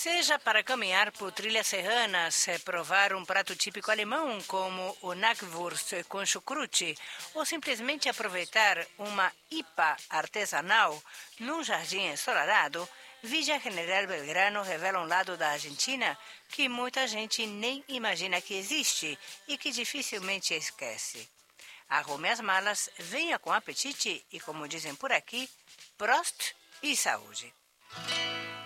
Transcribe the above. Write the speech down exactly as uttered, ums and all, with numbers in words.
Seja para caminhar por trilhas serranas, provar um prato típico alemão como o Knackwurst com chucrute, ou simplesmente aproveitar uma I P A artesanal num jardim ensolarado, Villa General Belgrano revela um lado da Argentina que muita gente nem imagina que existe e que dificilmente esquece. Arrume as malas, venha com apetite e, como dizem por aqui, Prost e saúde!